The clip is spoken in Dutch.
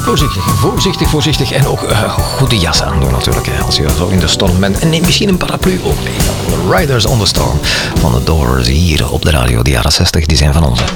Voorzichtig en ook goede jas aan doen natuurlijk, hè, als je zo in de storm bent. En neem misschien een paraplu ook mee. The Riders on the Storm van The Doors hier op de radio. De jaren 60, die zijn van ons.